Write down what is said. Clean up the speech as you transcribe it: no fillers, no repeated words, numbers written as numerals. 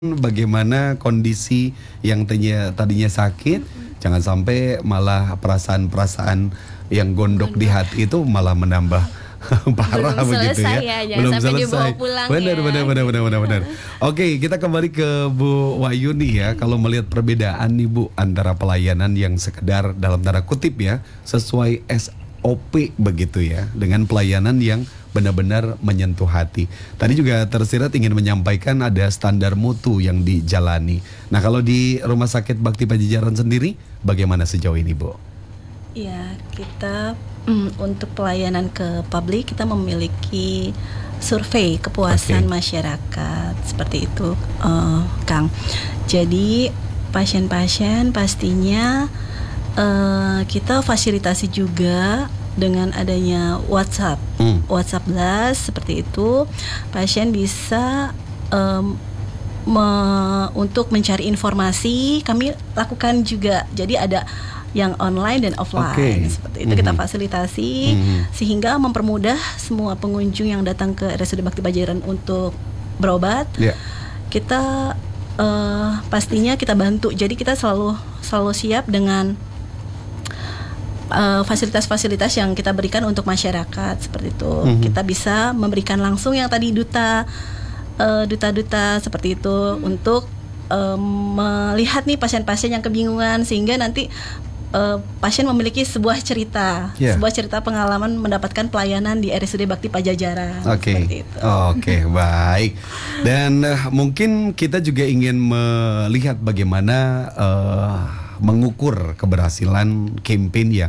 Bagaimana kondisi yang tadinya sakit, jangan sampai malah perasaan-perasaan yang gondok di hati itu malah menambah parah Belum begitu selesai ya. ya, jangan sampai dibawa pulang Benar, ya. benar. Oke, kita kembali ke Bu Wayuni ya. Kalau melihat perbedaan nih Bu antara pelayanan yang sekedar dalam tanda kutip ya, sesuai SOP begitu ya, dengan pelayanan yang benar-benar menyentuh hati. Tadi juga tersirat ingin menyampaikan ada standar mutu yang dijalani. Nah, kalau di Rumah Sakit Bakti Pajajaran sendiri, bagaimana sejauh ini, Bu? Ya, kita untuk pelayanan ke publik kita memiliki survei kepuasan masyarakat seperti itu, Kang. Jadi pasien-pasien pastinya kita fasilitasi juga dengan adanya WhatsApp Blast seperti itu. Pasien bisa untuk mencari informasi kami lakukan juga. Jadi ada yang online dan offline seperti itu kita fasilitasi sehingga mempermudah semua pengunjung yang datang ke RSUD Bakti Pajajaran untuk berobat. Kita pastinya kita bantu. Jadi kita selalu siap dengan fasilitas-fasilitas yang kita berikan untuk masyarakat seperti itu. Kita bisa memberikan langsung yang tadi duta seperti itu untuk melihat nih pasien-pasien yang kebingungan sehingga nanti pasien memiliki sebuah cerita pengalaman mendapatkan pelayanan di RSUD Bakti Pajajaran. Seperti itu. Oke, baik. Dan mungkin kita juga ingin melihat bagaimana mengukur keberhasilan campaign yang